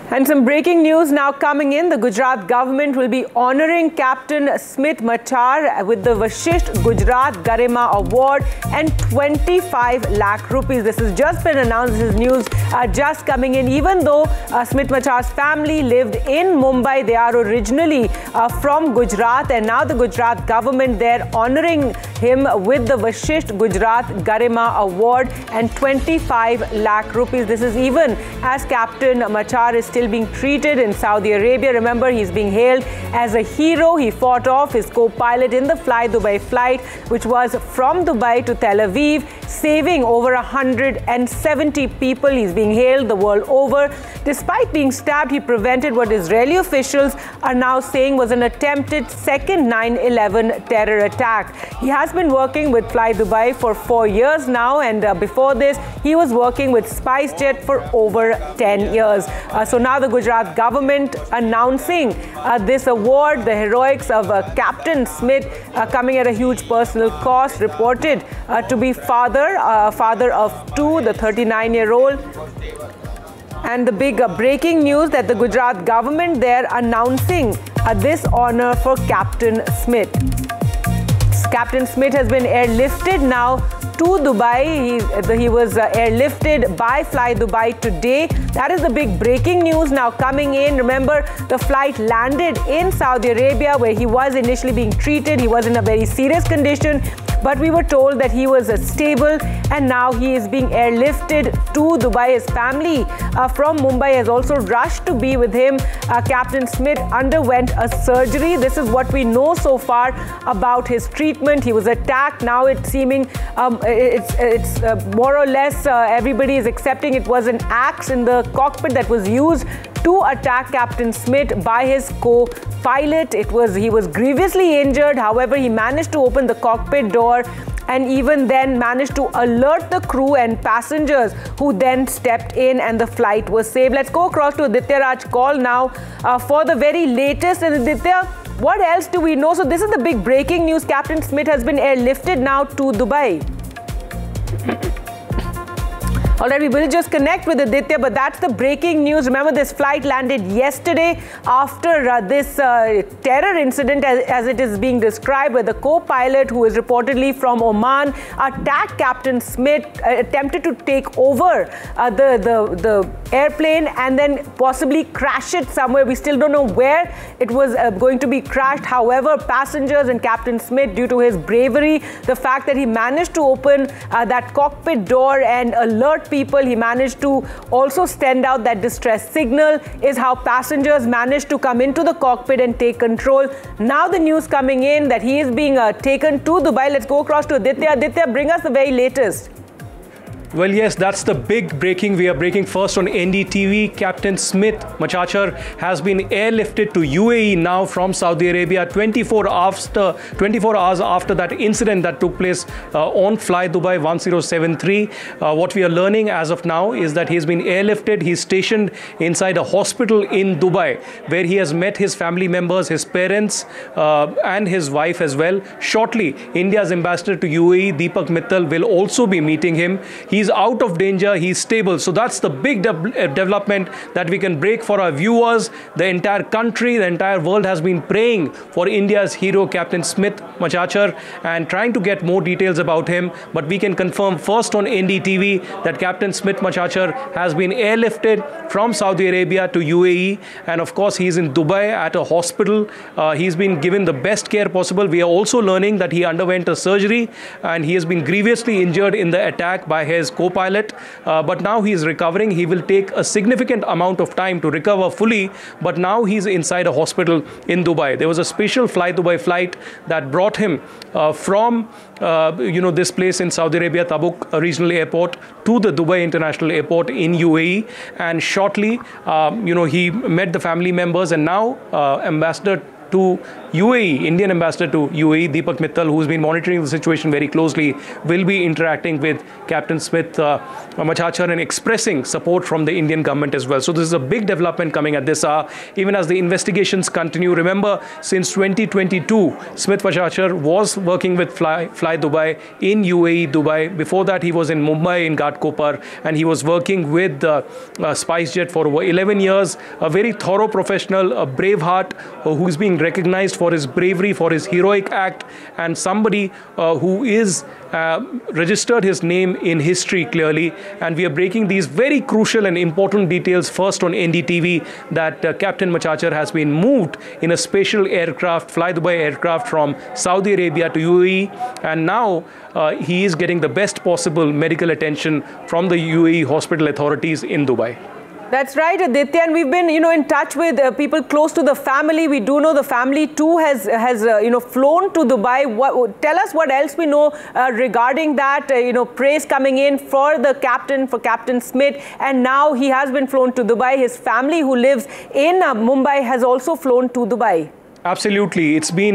And some breaking news now coming in. The Gujarat government will be honoring Captain Smit Machar with the Vashisht Gujarat Garima Award and 25 lakh rupees. This has just been announced. This is news just coming in. Even though Smit Machar's family lived in Mumbai, they are originally from Gujarat, and now the Gujarat government, they're honoring him with the Vashisht Gujarat Garima Award and 25 lakh rupees. This is even as Captain Machar is still being treated in Saudi Arabia. Remember, he's being hailed as a hero. He fought off his co-pilot in the Fly Dubai flight, which was from Dubai to Tel Aviv, saving over 170 people. He's being hailed the world over. Despite being stabbed, he prevented what Israeli officials are now saying was an attempted second 9/11 terror attack. He has been working with Fly Dubai for 4 years now, and before this, he was working with SpiceJet for over 10 years. So now the Gujarat government announcing this award, the heroics of Captain Smit, coming at a huge personal cost, reported to be father of two, the 39-year-old. And the big breaking news that the Gujarat government, they're announcing this honor for Captain Smit. Captain Smit has been airlifted now to Dubai. He was airlifted by Fly Dubai today. That is the big breaking news now coming in. Remember, the flight landed in Saudi Arabia, where he was initially being treated. He was in a very serious condition, but we were told that he was stable, and now he is being airlifted to Dubai. His family from Mumbai has also rushed to be with him. Captain Smit underwent a surgery. This is what we know so far about his treatment. He was attacked. Now it's seeming it's more or less everybody is accepting it was an axe in the cockpit that was used to attack Captain Smit by his co-pilot. He was grievously injured. However, he managed to open the cockpit door and even then managed to alert the crew and passengers, who then stepped in, and the flight was saved. Let's go across to Aditya Raj Kaul now for the very latest. And Aditya, what else do we know? So this is the big breaking news. Captain Smit has been airlifted now to Dubai. All right, we will just connect with Aditya, but that's the breaking news. Remember, this flight landed yesterday after this terror incident, as it is being described, where the co-pilot, who is reportedly from Oman, attacked Captain Smit, attempted to take over the airplane and then possibly crash it somewhere. We still don't know where it was going to be crashed. However, passengers and Captain Smit, due to his bravery, the fact that he managed to open that cockpit door and alert people, he managed to also send out that distress signal, is how passengers managed to come into the cockpit and take control. Now the news coming in that he is being taken to Dubai. Let's go across to Aditya. Aditya, bring us the very latest. Well, yes, that's the big breaking. We are breaking first on NDTV. Captain Smit Machar has been airlifted to UAE now from Saudi Arabia 24 hours after that incident that took place on Fly Dubai 1073. What we are learning as of now is that he's been airlifted. He's stationed inside a hospital in Dubai, where he has met his family members, his parents, and his wife as well. Shortly, India's ambassador to UAE, Deepak Mittal, will also be meeting him. He's out of danger, he's stable. So that's the big development that we can break for our viewers. The entire country, the entire world has been praying for India's hero, Captain Smit Machar, and trying to get more details about him. But we can confirm first on NDTV that Captain Smit Machar has been airlifted from Saudi Arabia to UAE. And of course, he's in Dubai at a hospital. He's been given the best care possible. We are also learning that he underwent a surgery and he has been grievously injured in the attack by his co-pilot, but now he is recovering. He will take a significant amount of time to recover fully, but now he's inside a hospital in Dubai. There was a special Fly Dubai flight that brought him from this place in Saudi Arabia, Tabuk Regional Airport, to the Dubai International Airport in UAE, and shortly he met the family members, and now Ambassador to UAE, Indian ambassador to UAE, Deepak Mittal, who's been monitoring the situation very closely, will be interacting with Captain Smith Machachar and expressing support from the Indian government as well. So this is a big development coming at this hour, even as the investigations continue. Remember, since 2022, Smith Machachar was working with Fly Dubai in UAE, Dubai. Before that, he was in Mumbai in Ghatkopar, and he was working with SpiceJet for over 11 years. A very thorough professional, a brave heart who's being recognized for his bravery, for his heroic act, and somebody who is registered his name in history clearly. And we are breaking these very crucial and important details first on NDTV that Captain Machachar has been moved in a special aircraft, Fly Dubai aircraft from Saudi Arabia to UAE, and now he is getting the best possible medical attention from the UAE hospital authorities in Dubai. That's right, Aditya, and we've been, in touch with people close to the family. We do know the family too has flown to Dubai. Tell us what else we know regarding that. Praise coming in for the captain, for Captain Smith, and now he has been flown to Dubai. His family, who lives in Mumbai, has also flown to Dubai. Absolutely, it's been